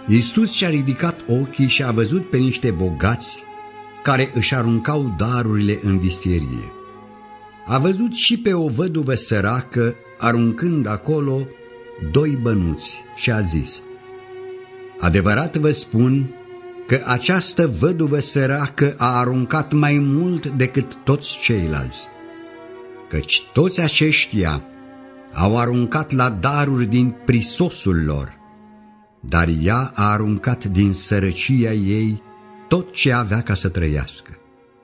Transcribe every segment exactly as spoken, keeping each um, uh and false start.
Iisus și-a ridicat ochii și a văzut pe niște bogați care își aruncau darurile în vistierie. A văzut și pe o văduvă săracă aruncând acolo doi bănuți și a zis: adevărat vă spun că această văduvă săracă a aruncat mai mult decât toți ceilalți, căci toți aceștia au aruncat la daruri din prisosul lor, dar ea a aruncat din sărăcia ei tot ce avea ca să trăiască.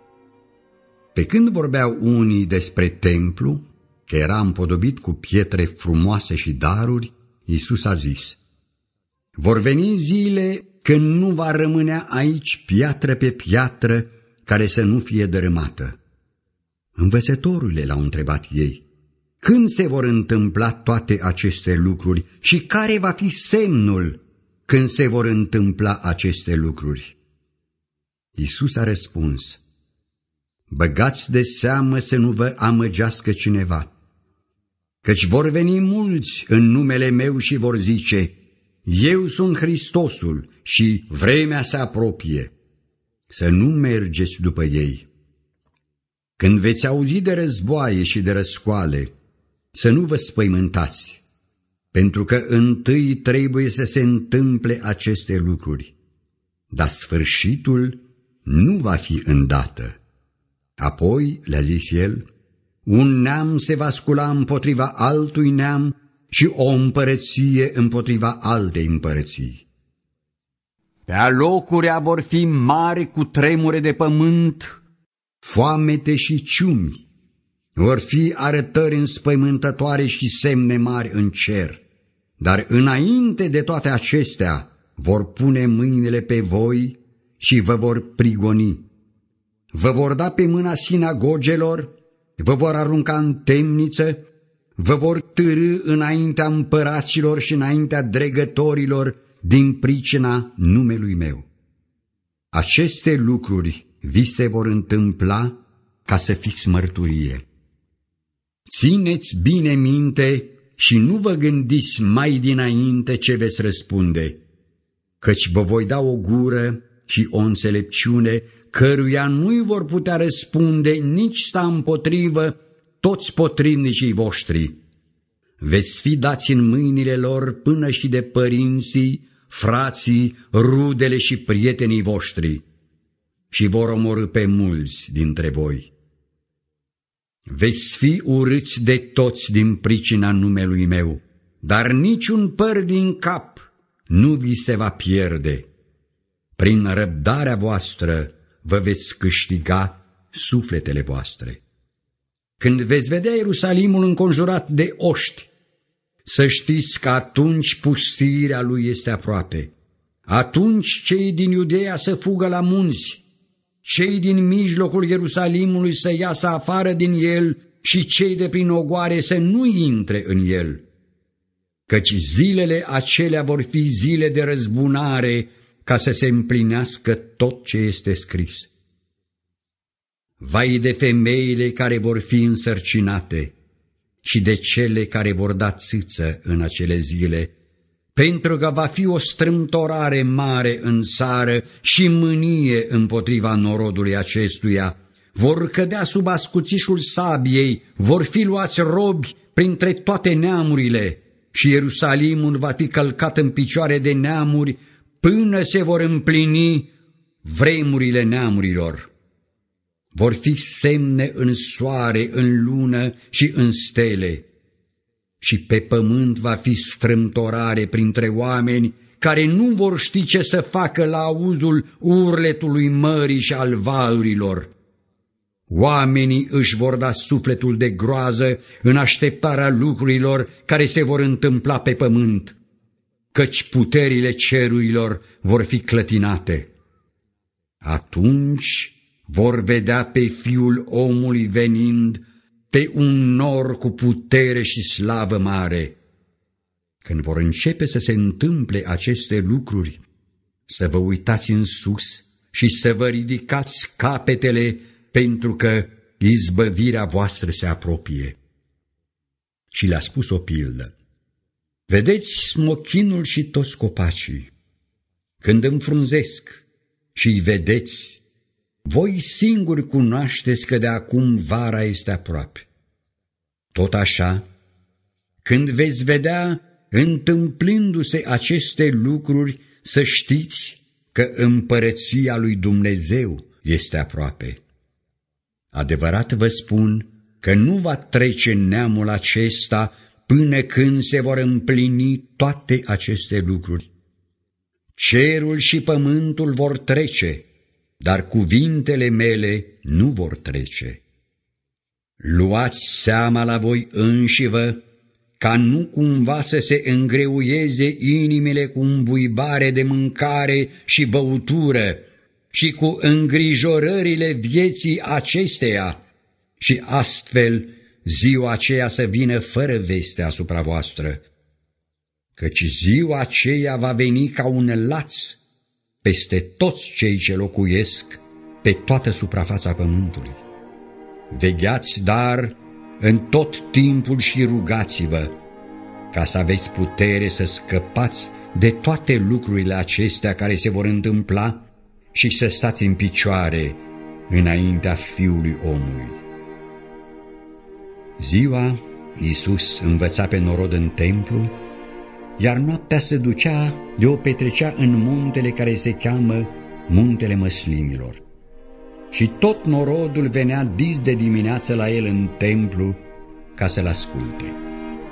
Pe când vorbeau unii despre templu, că era împodobit cu pietre frumoase și daruri, Iisus a zis: vor veni zile când nu va rămânea aici piatră pe piatră care să nu fie dărâmată. Învățătorule, l-au întrebat ei, când se vor întâmpla toate aceste lucruri și care va fi semnul când se vor întâmpla aceste lucruri? Iisus a răspuns: băgați de seamă să nu vă amăgească cineva, căci vor veni mulți în numele meu și vor zice: eu sunt Hristosul și vremea se apropie. Să nu mergeți după ei. Când veți auzi de războaie și de răscoale, să nu vă spăimântați, pentru că întâi trebuie să se întâmple aceste lucruri, dar sfârșitul nu va fi îndată. Apoi, le-a zis el, un neam se va scula împotriva altui neam și o împărăție împotriva altei împărății. Pe alocurea vor fi mari cutremure de pământ, foamete și ciumi, vor fi arătări înspăimântătoare și semne mari în cer, dar înainte de toate acestea vor pune mâinile pe voi și vă vor prigoni. Vă vor da pe mâna sinagogelor, vă vor arunca în temniță, vă vor târî înaintea împăraților și înaintea dregătorilor din pricina numelui meu. Aceste lucruri vi se vor întâmpla ca să fiți mărturie. Țineți bine minte și nu vă gândiți mai dinainte ce veți răspunde, căci vă voi da o gură și o înțelepciune căruia nu-i vor putea răspunde nici sta împotrivă toți potrivnicii voștri. Veți fi dați în mâinile lor până și de părinții, frații, rudele și prietenii voștri și vor omorî pe mulți dintre voi. Veți fi urâți de toți din pricina numelui meu, dar niciun păr din cap nu vi se va pierde. Prin răbdarea voastră vă veți câștiga sufletele voastre. Când veți vedea Ierusalimul înconjurat de oști, să știți că atunci pustirea lui este aproape. Atunci cei din Iudeea să fugă la munți, cei din mijlocul Ierusalimului să iasă afară din el și cei de prin ogoare să nu intre în el. Căci zilele acelea vor fi zile de răzbunare, ca să se împlinească tot ce este scris. Vai de femeile care vor fi însărcinate și de cele care vor da țâță în acele zile, pentru că va fi o strâmtorare mare în țară și mânie împotriva norodului acestuia. Vor cădea sub ascuțișul sabiei, vor fi luați robi printre toate neamurile și Ierusalimul va fi călcat în picioare de neamuri până se vor împlini vremurile neamurilor. Vor fi semne în soare, în lună și în stele, și pe pământ va fi strâmtorare printre oameni care nu vor ști ce să facă la auzul urletului mării și al valurilor. Oamenii își vor da sufletul de groază în așteptarea lucrurilor care se vor întâmpla pe pământ, căci puterile cerurilor vor fi clătinate. Atunci vor vedea pe Fiul omului venind pe un nor cu putere și slavă mare. Când vor începe să se întâmple aceste lucruri, să vă uitați în sus și să vă ridicați capetele, pentru că izbăvirea voastră se apropie. Și le-a spus o pildă. Vedeți smochinul și toți copacii. când înfrunzesc și-i vedeți, voi singuri cunoașteți că de acum vara este aproape. Tot așa, când veți vedea întâmplându-se aceste lucruri, să știți că împărăția lui Dumnezeu este aproape. Adevărat vă spun că nu va trece neamul acesta până când se vor împlini toate aceste lucruri. Cerul și pământul vor trece, dar cuvintele mele nu vor trece. Luați seama la voi înșivă, ca nu cumva să se îngreuieze inimile cu îmbuibare de mâncare și băutură și cu îngrijorările vieții acesteia și astfel ziua aceea să vină fără veste asupra voastră, căci ziua aceea va veni ca un laț peste toți cei ce locuiesc pe toată suprafața pământului. Vegheați, dar, în tot timpul și rugați-vă, ca să aveți putere să scăpați de toate lucrurile acestea care se vor întâmpla și să stați în picioare înaintea Fiului omului. Ziua, Iisus învăța pe norod în templu, iar noaptea se ducea de o petrecea în muntele care se cheamă Muntele Măslinilor. Și tot norodul venea dis de dimineață la el în templu ca să-l asculte.